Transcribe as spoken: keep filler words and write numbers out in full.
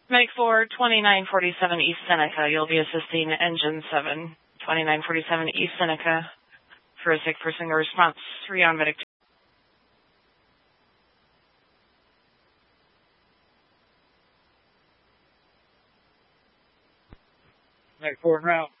Medic four, twenty-nine forty-seven East Seneca. You'll be assisting Engine seven, twenty-nine forty-seven East Seneca for a sick person response. Three on Medic two. Medic four en route.